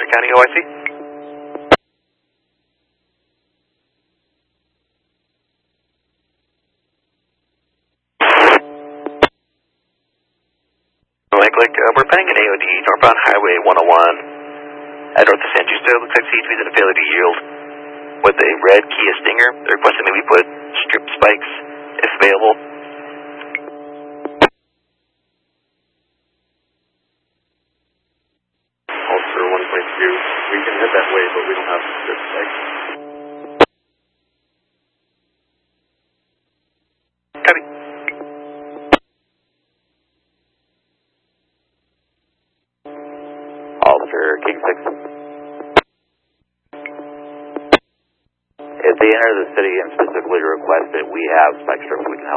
County OIC. We're planning an AOD northbound Highway 101 at north of San Justo. Looks like CHP is in a failure to yield with a red Kia Stinger. They're requesting that we put strip spikes if available. Officer 1.2, we can head that way, but we don't have strip spikes. Copy. Officer King 6. If they enter the city and specifically request that we have spike strips, we can help.